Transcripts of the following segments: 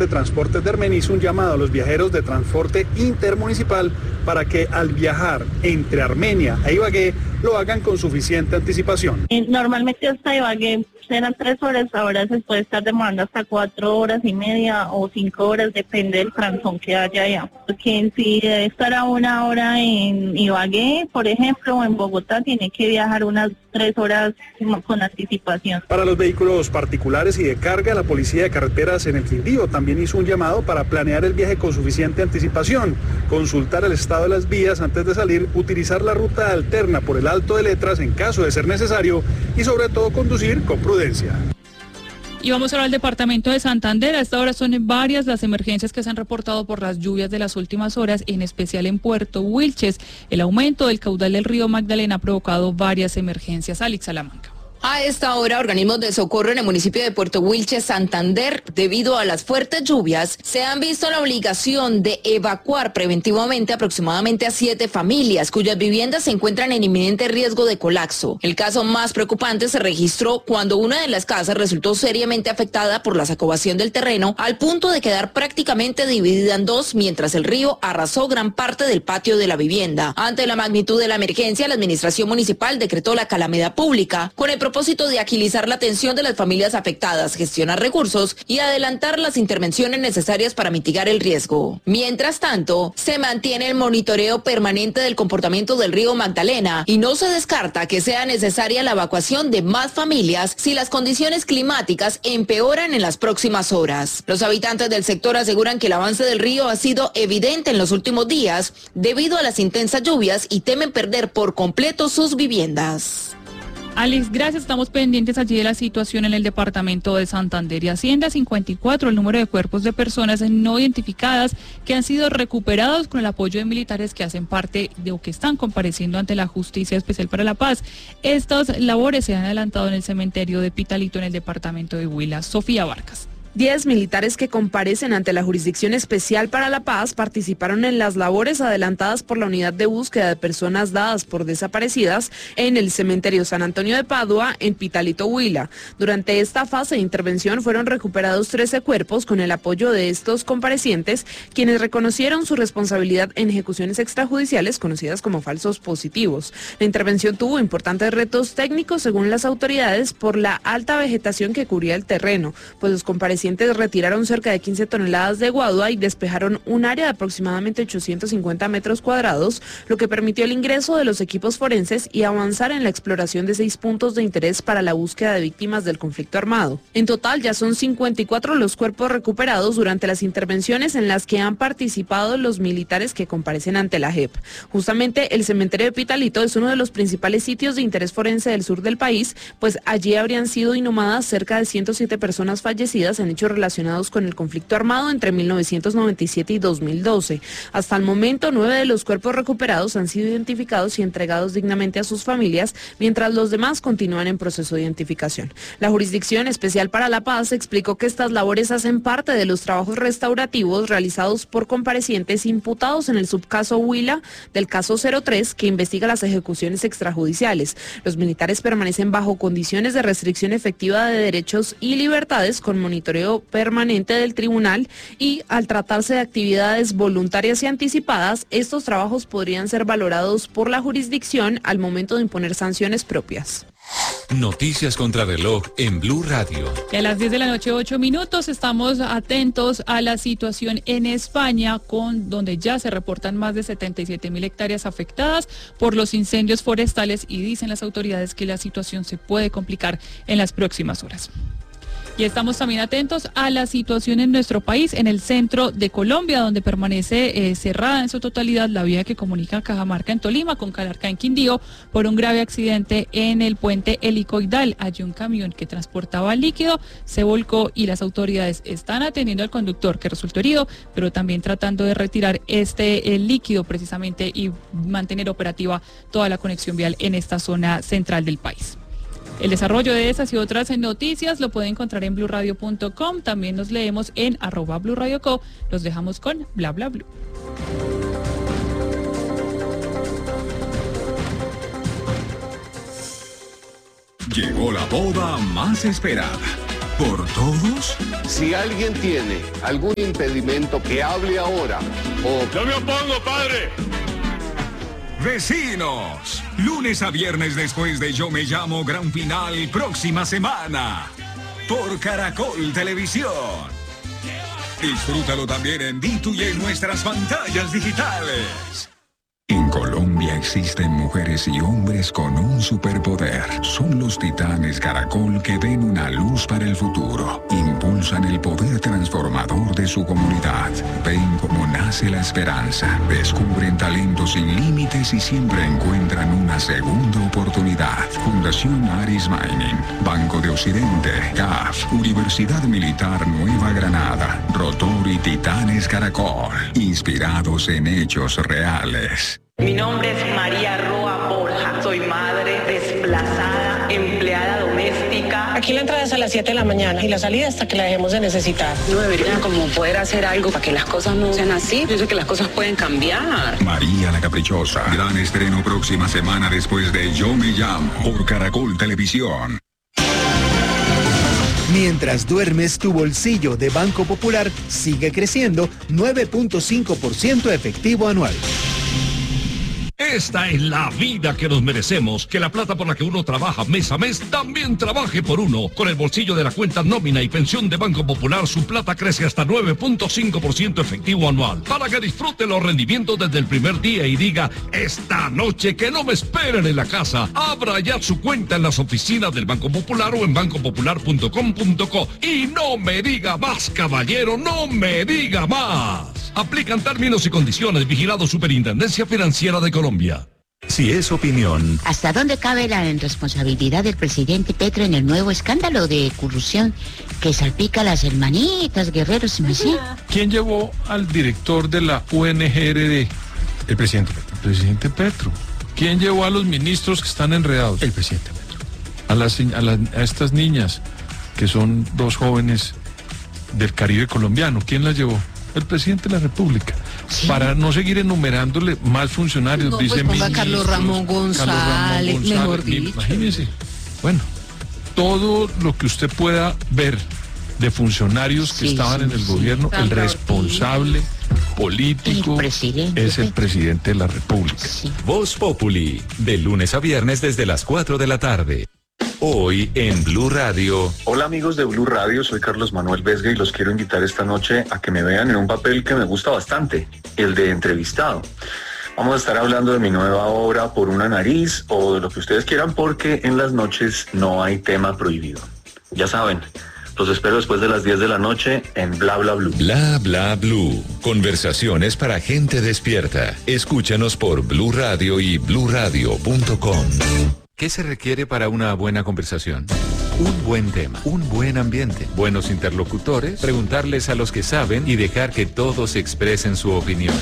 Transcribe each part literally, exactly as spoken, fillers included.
de Transportes de Armenia hizo un llamado a los viajeros de transporte intermunicipal para que al viajar entre Armenia e Ibagué lo hagan con suficiente anticipación. Normalmente hasta Ibagué serán tres horas, ahora se puede estar demorando hasta cuatro horas y media o cinco horas, depende del transón que haya allá. Porque si debe estar a una hora en Ibagué, por ejemplo, o en Bogotá, tiene que viajar unas tres horas con anticipación. Para los vehículos particulares y de carga, la Policía de Carreteras en el Quindío también hizo un llamado para planear el viaje con suficiente anticipación, consultar el estado de las vías antes de salir, utilizar la ruta alterna por el Alto de Letras en caso de ser necesario y sobre todo conducir con prudencia. Y vamos ahora al departamento de Santander. A esta hora son varias las emergencias que se han reportado por las lluvias de las últimas horas, en especial en Puerto Wilches. El aumento del caudal del río Magdalena ha provocado varias emergencias. Alex Salamanca. A esta hora, organismos de socorro en el municipio de Puerto Wilches, Santander, debido a las fuertes lluvias, se han visto la obligación de evacuar preventivamente aproximadamente a siete familias cuyas viviendas se encuentran en inminente riesgo de colapso. El caso más preocupante se registró cuando una de las casas resultó seriamente afectada por la socavación del terreno, al punto de quedar prácticamente dividida en dos, mientras el río arrasó gran parte del patio de la vivienda. Ante la magnitud de la emergencia, la administración municipal decretó la calamidad pública con el propósito de agilizar la atención de las familias afectadas, gestionar recursos y adelantar las intervenciones necesarias para mitigar el riesgo. Mientras tanto, se mantiene el monitoreo permanente del comportamiento del río Magdalena y no se descarta que sea necesaria la evacuación de más familias si las condiciones climáticas empeoran en las próximas horas. Los habitantes del sector aseguran que el avance del río ha sido evidente en los últimos días debido a las intensas lluvias y temen perder por completo sus viviendas. Alex, gracias. Estamos pendientes allí de la situación en el departamento de Santander. Y Hacienda cincuenta y cuatro, el número de cuerpos de personas no identificadas que han sido recuperados con el apoyo de militares que hacen parte de o que están compareciendo ante la Justicia Especial para la Paz. Estas labores se han adelantado en el cementerio de Pitalito en el departamento de Huila. Sofía Vargas. Diez militares que comparecen ante la Jurisdicción Especial para la Paz participaron en las labores adelantadas por la Unidad de Búsqueda de Personas Dadas por Desaparecidas en el Cementerio San Antonio de Padua, en Pitalito, Huila. Durante esta fase de intervención fueron recuperados trece cuerpos con el apoyo de estos comparecientes, quienes reconocieron su responsabilidad en ejecuciones extrajudiciales conocidas como falsos positivos. La intervención tuvo importantes retos técnicos según las autoridades por la alta vegetación que cubría el terreno, pues los comparecientes retiraron cerca de quince toneladas de guadua y despejaron un área de aproximadamente ochocientos cincuenta metros cuadrados, lo que permitió el ingreso de los equipos forenses y avanzar en la exploración de seis puntos de interés para la búsqueda de víctimas del conflicto armado. En total ya son cincuenta y cuatro los cuerpos recuperados durante las intervenciones en las que han participado los militares que comparecen ante la J E P. Justamente el cementerio de Pitalito es uno de los principales sitios de interés forense del sur del país, pues allí habrían sido inhumadas cerca de ciento siete personas fallecidas en hechos relacionados con el conflicto armado entre mil novecientos noventa y siete y dos mil doce. Hasta el momento, nueve de los cuerpos recuperados han sido identificados y entregados dignamente a sus familias, mientras los demás continúan en proceso de identificación. La Jurisdicción Especial para la Paz explicó que estas labores hacen parte de los trabajos restaurativos realizados por comparecientes imputados en el subcaso Huila del caso cero tres, que investiga las ejecuciones extrajudiciales. Los militares permanecen bajo condiciones de restricción efectiva de derechos y libertades con monitoreo permanente del tribunal y, al tratarse de actividades voluntarias y anticipadas, estos trabajos podrían ser valorados por la jurisdicción al momento de imponer sanciones propias. Noticias contra reloj en Blue Radio. Y a las diez de la noche, ocho minutos, estamos atentos a la situación en España, con donde ya se reportan más de setenta y siete mil hectáreas afectadas por los incendios forestales y dicen las autoridades que la situación se puede complicar en las próximas horas. Y estamos también atentos a la situación en nuestro país, en el centro de Colombia, donde permanece eh, cerrada en su totalidad la vía que comunica Cajamarca en Tolima con Calarcá en Quindío por un grave accidente en el puente helicoidal. Allí un camión que transportaba líquido se volcó y las autoridades están atendiendo al conductor que resultó herido, pero también tratando de retirar este el líquido precisamente y mantener operativa toda la conexión vial en esta zona central del país. El desarrollo de esas y otras noticias lo pueden encontrar en blue radio punto com. También nos leemos en arroba Blue Radio Co. Los dejamos con Bla Bla Blue. Llegó la boda más esperada. ¿Por todos? Si alguien tiene algún impedimento, que hable ahora o... ¡Yo me opongo, padre! Vecinos, lunes a viernes después de Yo Me Llamo, gran final próxima semana por Caracol Televisión. Disfrútalo también en Ditu y en nuestras pantallas digitales. En Colombia existen mujeres y hombres con un superpoder. Son los titanes Caracol que ven una luz para el futuro. Impulsan el poder transformador de su comunidad. Ven cómo nace la esperanza. Descubren talentos sin límites y siempre encuentran una segunda oportunidad. Fundación Aris Mining, Banco de Occidente, C A F, Universidad Militar Nueva Granada, Rotor y Titanes Caracol. Inspirados en hechos reales. Mi nombre es María Roa Borja, soy madre, desplazada, empleada doméstica. Aquí la entrada es a las siete de la mañana y la salida hasta que la dejemos de necesitar. No debería como poder hacer algo para que las cosas no sean así. Yo sé que las cosas pueden cambiar. María la Caprichosa, gran estreno próxima semana después de Yo Me Llamo, por Caracol Televisión. Mientras duermes, tu bolsillo de Banco Popular sigue creciendo nueve punto cinco por ciento efectivo anual. Esta es la vida que nos merecemos, que la plata por la que uno trabaja mes a mes también trabaje por uno. Con el bolsillo de la cuenta nómina y pensión de Banco Popular, su plata crece hasta nueve punto cinco por ciento efectivo anual, para que disfrute los rendimientos desde el primer día y diga, esta noche que no me esperen en la casa. Abra ya su cuenta en las oficinas del Banco Popular o en banco popular punto com punto co. Y no me diga más, caballero, no me diga más. Aplican términos y condiciones. Vigilado Superintendencia Financiera de Colombia. Si es opinión. ¿Hasta dónde cabe la irresponsabilidad del presidente Petro en el nuevo escándalo de corrupción que salpica a las hermanitas Guerreros y Messi? ¿Quién llevó al director de la U N G R D? El presidente Petro. El presidente Petro. ¿Quién llevó a los ministros que están enredados? El presidente Petro. A, las, a, las, a estas niñas, que son dos jóvenes del Caribe colombiano, ¿quién las llevó? El presidente de la República. Sí. Para no seguir enumerándole más funcionarios, no, dice pues Carlos Ramón González, Carlos Ramón González, mejor dicho. Imagínese. Bueno, todo lo que usted pueda ver de funcionarios que sí, estaban sí, en el sí, gobierno, el responsable político el es el presidente de la República. Sí. Voz Populi, de lunes a viernes desde las cuatro de la tarde. Hoy en Blue Radio. Hola amigos de Blue Radio, soy Carlos Manuel Vesga y los quiero invitar esta noche a que me vean en un papel que me gusta bastante, el de entrevistado. Vamos a estar hablando de mi nueva obra Por una nariz o de lo que ustedes quieran, porque en las noches no hay tema prohibido. Ya saben, los espero después de las diez de la noche en Bla Bla Blue. Bla Bla Blue. Conversaciones para gente despierta. Escúchanos por Blue Radio y blue radio punto com. ¿Qué se requiere para una buena conversación? Un buen tema, un buen ambiente, buenos interlocutores, preguntarles a los que saben y dejar que todos expresen su opinión.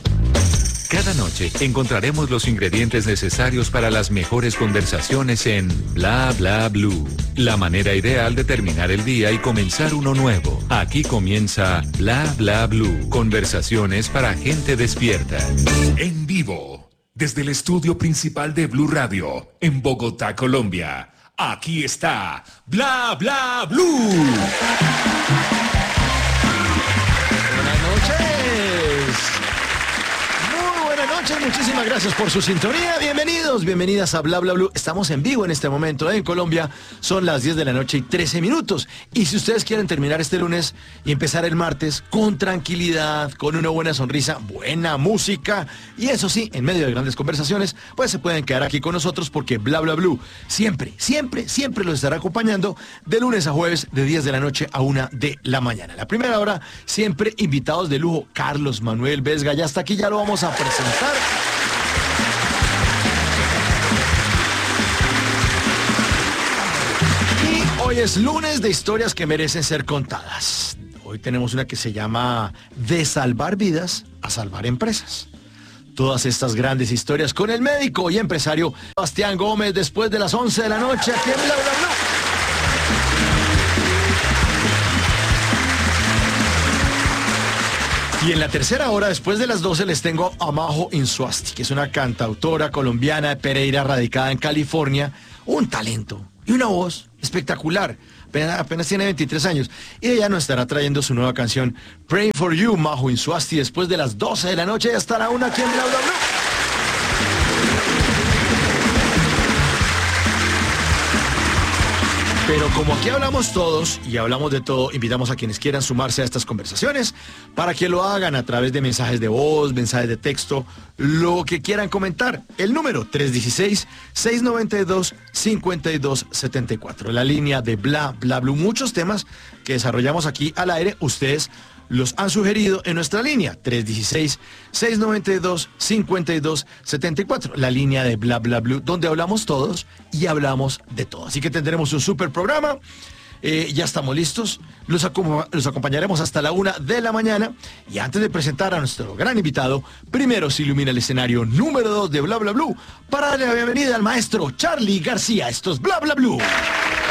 Cada noche encontraremos los ingredientes necesarios para las mejores conversaciones en Bla Bla Blue. La manera ideal de terminar el día y comenzar uno nuevo. Aquí comienza Bla Bla Blue. Conversaciones para gente despierta. En vivo. Desde el estudio principal de Blue Radio, en Bogotá, Colombia. Aquí está Bla Bla Blue. Buenas noches. Muy buenas noches, muchísimas gracias por su sintonía. Bienvenidos, bienvenidas a Bla Bla Blue. Estamos en vivo en este momento en Colombia. Son las diez de la noche y trece minutos. Y si ustedes quieren terminar este lunes y empezar el martes con tranquilidad, con una buena sonrisa, buena música y eso sí, en medio de grandes conversaciones, pues se pueden quedar aquí con nosotros porque Bla Bla Blue siempre, siempre, siempre los estará acompañando de lunes a jueves de diez de la noche a una de la mañana. La primera hora, siempre invitados de lujo. Carlos Manuel Vesga ya está aquí, ya lo vamos a presentar. Hoy es lunes de historias que merecen ser contadas. Hoy tenemos una que se llama De salvar vidas a salvar empresas. Todas estas grandes historias con el médico y empresario Sebastián Gómez después de las once de la noche aquí en Bla Bla Bla. Y en la tercera hora, después de las doce, les tengo a Majo Insuasti, que es una cantautora colombiana de Pereira radicada en California, un talento y una voz espectacular apenas, apenas tiene veintitrés años. Y ella nos estará trayendo su nueva canción, Praying for You, Majo Insuasti, después de las doce de la noche hasta la una aquí en Bla Bla Bla. Pero como aquí hablamos todos y hablamos de todo, invitamos a quienes quieran sumarse a estas conversaciones para que lo hagan a través de mensajes de voz, mensajes de texto, lo que quieran comentar. El número tres uno seis, seis nueve dos, cinco dos siete cuatro. La línea de Bla Bla Blue. Muchos temas que desarrollamos aquí al aire, ustedes los han sugerido en nuestra línea tres uno seis, seis nueve dos, cinco dos siete cuatro, la línea de Bla Bla Blue, donde hablamos todos y hablamos de todo. Así que tendremos un super programa. Eh, ya estamos listos. Los, acom- los acompañaremos hasta la una de la mañana. Y antes de presentar a nuestro gran invitado, primero se ilumina el escenario número dos de Bla Bla Blue para darle la bienvenida al maestro Charly García. Esto es Bla Bla Blue.